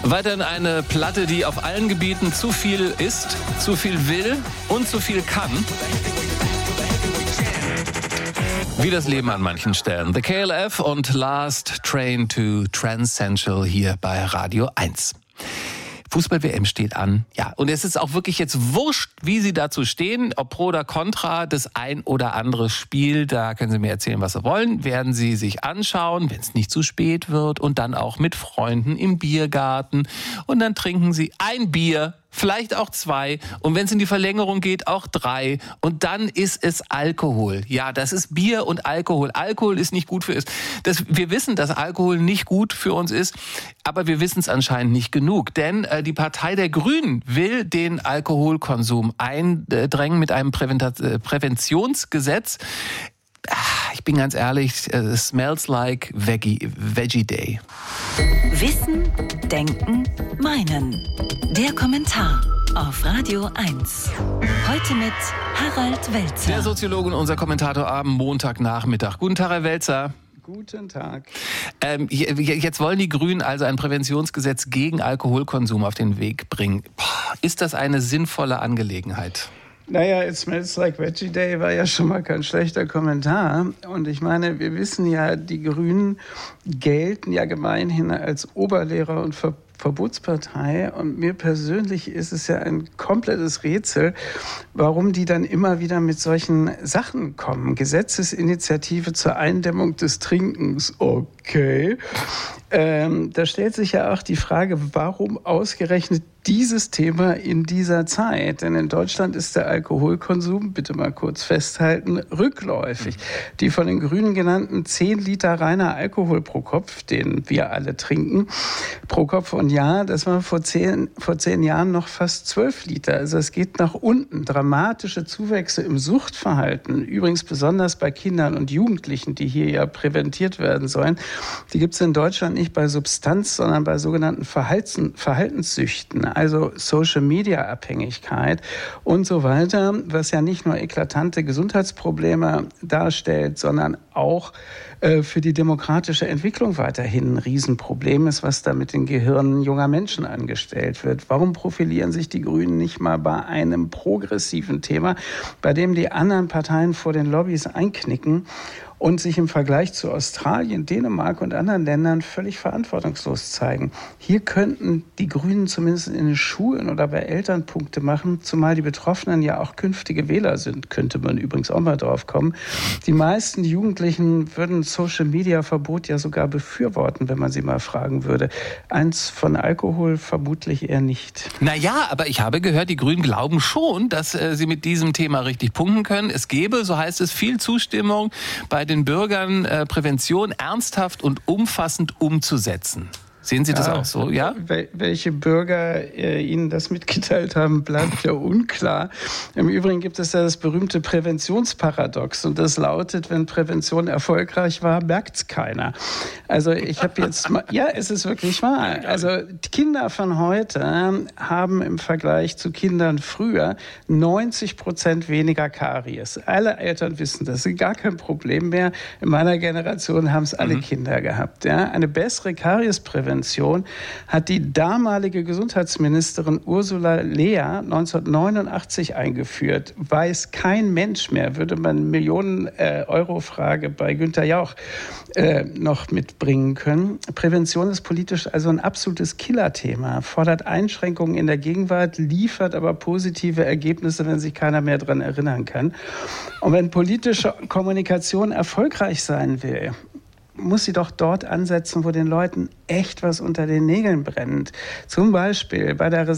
Weiterhin eine Platte, die auf allen Gebieten zu viel ist, zu viel will und zu viel kann. Wie das Leben an manchen Stellen. The KLF und Last Train to Transcendental hier bei Radio 1. Fußball-WM steht an. Ja, und es ist auch wirklich jetzt wurscht, wie Sie dazu stehen, ob pro oder contra das ein oder andere Spiel. Da können Sie mir erzählen, was Sie wollen. Werden Sie sich anschauen, wenn es nicht zu spät wird und dann auch mit Freunden im Biergarten. Und dann trinken Sie ein Bier, vielleicht auch 2 und wenn es in die Verlängerung geht, auch 3 und dann ist es Alkohol. Ja, das ist Bier und Alkohol. Alkohol ist nicht gut für uns. Wir wissen, dass Alkohol nicht gut für uns ist, aber wir wissen es anscheinend nicht genug, denn die Partei der Grünen will den Alkoholkonsum eindrängen mit einem Präventionsgesetz. Ich bin ganz ehrlich, smells like Veggie Day. Wissen, Denken, Meinen. Der Kommentar auf Radio 1. Heute mit Harald Welzer. Der Soziologe und unser Kommentator am Montagnachmittag. Guten Tag, Herr Welzer. Guten Tag. Jetzt wollen die Grünen also ein Präventionsgesetz gegen Alkoholkonsum auf den Weg bringen. Ist das eine sinnvolle Angelegenheit? Naja, It Smells Like Veggie Day war ja schon mal kein schlechter Kommentar. Und ich meine, wir wissen ja, die Grünen gelten ja gemeinhin als Oberlehrer und Verbotspartei. Und mir persönlich ist es ja ein komplettes Rätsel, warum die dann immer wieder mit solchen Sachen kommen. Gesetzesinitiative zur Eindämmung des Trinkens. Okay. Da stellt sich ja auch die Frage, warum ausgerechnet dieses Thema in dieser Zeit? Denn in Deutschland ist der Alkoholkonsum, bitte mal kurz festhalten, rückläufig. Die von den Grünen genannten 10 Liter reiner Alkohol pro Kopf, den wir alle trinken, pro Kopf und Jahr, das war vor 10 Jahren noch fast 12 Liter. Also es geht nach unten. Dramatische Zuwächse im Suchtverhalten, übrigens besonders bei Kindern und Jugendlichen, die hier ja präventiert werden sollen, die gibt es in Deutschland nicht bei Substanz, sondern bei sogenannten Verhaltenssüchten, also Social-Media-Abhängigkeit und so weiter, was ja nicht nur eklatante Gesundheitsprobleme darstellt, sondern auch für die demokratische Entwicklung weiterhin ein Riesenproblem ist, was da mit den Gehirnen junger Menschen angestellt wird. Warum profilieren sich die Grünen nicht mal bei einem progressiven Thema, bei dem die anderen Parteien vor den Lobbys einknicken und sich im Vergleich zu Australien, Dänemark und anderen Ländern völlig verantwortungslos zeigen? Hier könnten die Grünen zumindest in den Schulen oder bei Eltern Punkte machen, zumal die Betroffenen ja auch künftige Wähler sind, könnte man übrigens auch mal drauf kommen. Die meisten Jugendlichen würden Social-Media-Verbot ja sogar befürworten, wenn man sie mal fragen würde. Eins von Alkohol vermutlich eher nicht. Naja, aber ich habe gehört, die Grünen glauben schon, dass sie mit diesem Thema richtig punkten können. Es gäbe, so heißt es, viel Zustimmung bei den Bürgern, Prävention ernsthaft und umfassend umzusetzen. Sehen Sie das auch so, ja? Welche Bürger Ihnen das mitgeteilt haben, bleibt ja unklar. Im Übrigen gibt es ja das berühmte Präventionsparadox. Und das lautet, wenn Prävention erfolgreich war, merkt es keiner. Also ich habe jetzt mal, ja, es ist wirklich wahr. Also die Kinder von heute haben im Vergleich zu Kindern früher 90% weniger Karies. Alle Eltern wissen das, ist gar kein Problem mehr. In meiner Generation haben es alle Kinder gehabt. Ja? Eine bessere Kariesprävention hat die damalige Gesundheitsministerin Ursula Lehr 1989 eingeführt. Weiß kein Mensch mehr, würde man Millionen-Euro-Frage bei Günther Jauch noch mitbringen können. Prävention ist politisch also ein absolutes Killerthema, fordert Einschränkungen in der Gegenwart, liefert aber positive Ergebnisse, wenn sich keiner mehr daran erinnern kann. Und wenn politische Kommunikation erfolgreich sein will, muss sie doch dort ansetzen, wo den Leuten echt was unter den Nägeln brennt. Zum Beispiel bei der